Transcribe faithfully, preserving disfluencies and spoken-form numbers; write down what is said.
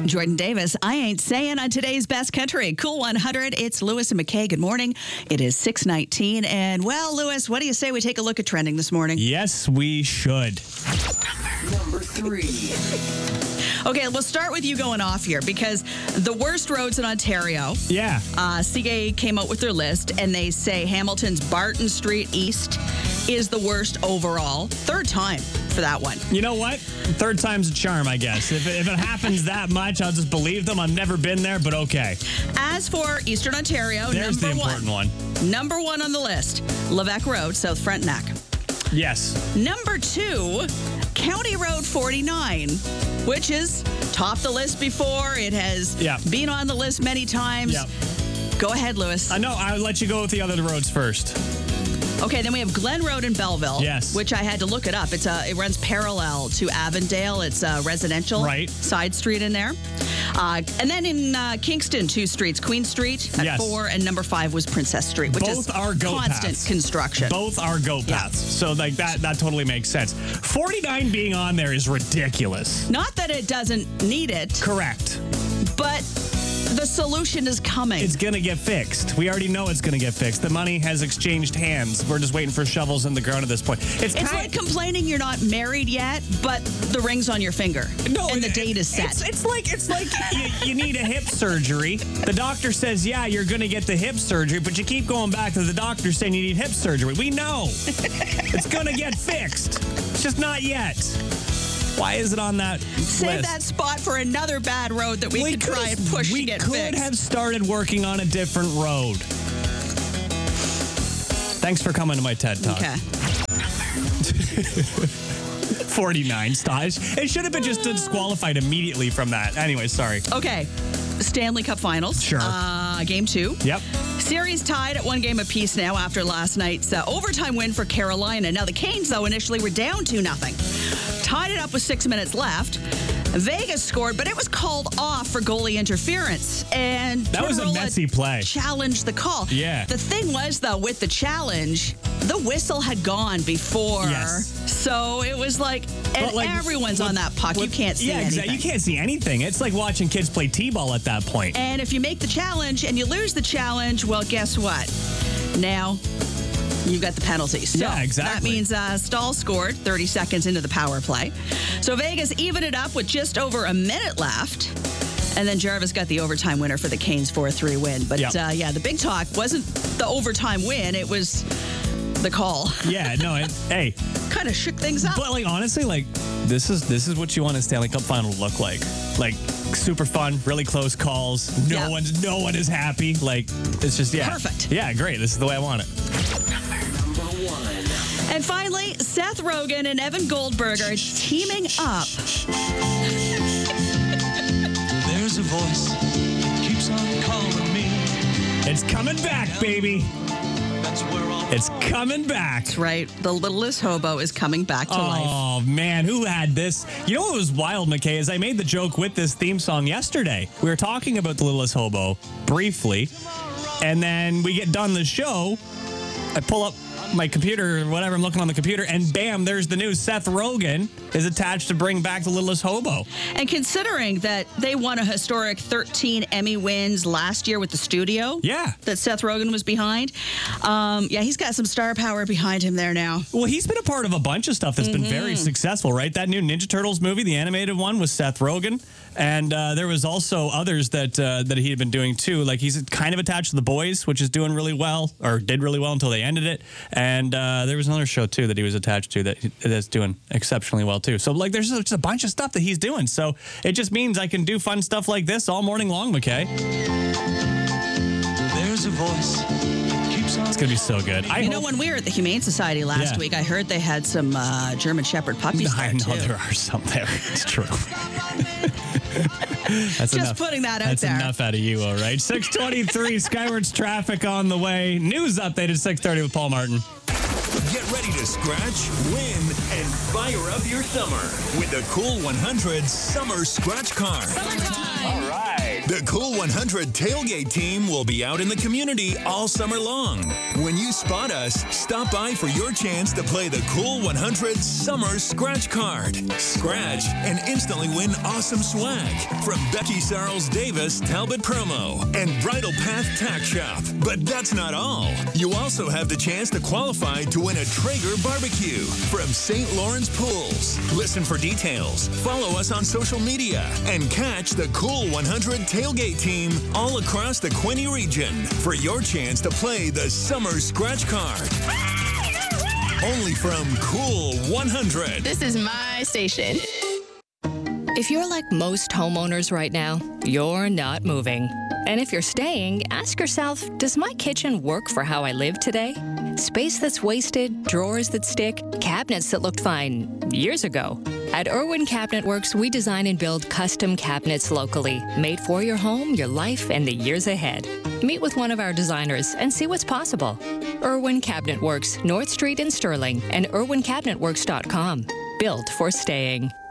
Jordan Davis, I ain't saying on today's Best Country. Cool one hundred, it's Lewis and McKay. Good morning. It is six nineteen. And, well, Lewis, what do you say we take a look at trending this morning? Yes, we should. Number three. Okay, we'll start with you going off here because the worst roads in Ontario. Yeah. Uh, C G A came out with their list, and they say Hamilton's Barton Street East is the worst overall. Third time for that one. You know what? Third time's a charm, I guess. If it, if it happens that much, I'll just believe them. I've never been there, but okay. As for Eastern Ontario, There's the number important one. one. Number one on the list, Levesque Road, South Frontenac. Yes. Number two, County Road forty-nine, which is topped the list before. It has Yeah. been on the list many times. Yeah. Go ahead, Lewis. I know. I'll let you go with the other roads first. Okay, then we have Glen Road in Belleville. Yes. Which I had to look it up. It's a, it runs parallel to Avondale. It's a residential Right. side street in there. Uh, and then in uh, Kingston, two streets. Queen Street at Yes. four, and number five was Princess Street, which Both is are goat constant paths. construction. Both are goat Yeah. paths. So like that that totally makes sense. forty-nine being on there is ridiculous. Not that it doesn't need it, Correct. but the solution is coming. It's going to get fixed. We already know it's going to get fixed. The money has exchanged hands. We're just waiting for shovels in the ground at this point. It's, It's kind like complaining you're not married yet, but the ring's on your finger. No, and the it- date is set. It's, it's like it's like you, you need a hip surgery. The doctor says, yeah, you're going to get the hip surgery, but you keep going back to the doctor saying you need hip surgery. We know. It's going to get fixed. It's just not yet. Why is it on that Save list? that spot for another bad road that we, We could try and push we to get could fixed. have started working on a different road. Thanks for coming to my TED Talk. Okay. forty-nine, Staj. It should have been just disqualified immediately from that. Anyway, sorry. Okay. Stanley Cup Finals. Sure. Uh, game two. Yep. Series tied at one game apiece now after last night's uh, overtime win for Carolina. Now the Canes, though, initially were down two nothing. Tied it up with six minutes left. Vegas scored, but it was called off for goalie interference. And That was a Tortorella messy play. challenged the call. Yeah. The thing was, though, with the challenge, the whistle had gone before. Yes. So it was like, and But, like, everyone's with- on that puck. You with- can't see yeah, anything. exactly. You can't see anything. It's like watching kids play t-ball at that point. And if you make the challenge and you lose the challenge, well, guess what? Now you've got the penalty. So Yeah, exactly. That means uh, Stahl scored thirty seconds into the power play. So Vegas evened it up with just over a minute left. And then Jarvis got the overtime winner for the Canes four three win. But Yep. uh, yeah, the big talk wasn't the overtime win. It was the call. Yeah, no, it, hey, Kind of shook things up. but like honestly, like this is this is what you want a Stanley Cup final to look like. Like super fun, really close calls. No Yeah. one's no one is happy. Like it's just yeah, Perfect. Yeah, great. This is the way I want it. Number one. And finally, Seth Rogen and Evan Goldberg are teaming up. There's a voice that keeps on calling me. It's coming back, baby. That's where I'll It's coming back. That's right. The Littlest Hobo is coming back to life. Oh, man, who had this? You know what was wild, McKay, is I made the joke with this theme song yesterday. We were talking about The Littlest Hobo briefly, and then we get done the show. I pull up my computer or whatever, I'm looking on the computer, and bam, there's the news. Seth Rogen is attached to bring back The Littlest Hobo. And considering that they won a historic thirteen Emmy wins last year with the studio Yeah. that Seth Rogen was behind, um, yeah, he's got some star power behind him there now. Well, he's been a part of a bunch of stuff that's been very successful, right? That new Ninja Turtles movie, the animated one, was Seth Rogen. And uh, there was also others that uh, that he had been doing too. Like he's kind of attached to The Boys, which is doing really well, or did really well until they ended it. And uh, there was another show too that he was attached to that that's doing exceptionally well too. So like there's just a bunch of stuff that he's doing. So it just means I can do fun stuff like this all morning long, McKay. There's a voice that keeps on. It's gonna be so good. I You know, hope- when we were at the Humane Society last Yeah. week, I heard they had some uh, German Shepherd puppies I there, know too. there are some there. It's true. That's Just enough. putting that out That's there. enough out of you, all right. six twenty-three, Skywards traffic on the way. News update at six thirty with Paul Martin. Get ready to scratch, win, and fire up your summer with the Cool one hundred Summer Scratch Card. All right. The Cool one hundred tailgate team will be out in the community all summer long. When you spot us, stop by for your chance to play the Cool one hundred Summer Scratch Card. Scratch and instantly win awesome swag from Becky Sarles Davis Talbot Promo and Bridal Path Tack Shop. But that's not all. You also have the chance to qualify to win a Traeger barbecue from Saint Lawrence Pools. Listen for details, follow us on social media, and catch the Cool one hundred tailgate team all across the Quinte region for your chance to play the Summer Scratch Card. Only from Cool one hundred. This is my station. If you're like most homeowners right now, you're not moving. And if you're staying, ask yourself, does my kitchen work for how I live today? Space that's wasted, drawers that stick, cabinets that looked fine years ago. At Irwin Cabinet Works, we design and build custom cabinets locally, made for your home, your life, and the years ahead. Meet with one of our designers and see what's possible. Irwin Cabinet Works, North Street in Sterling, and irwin cabinet works dot com. Built for staying.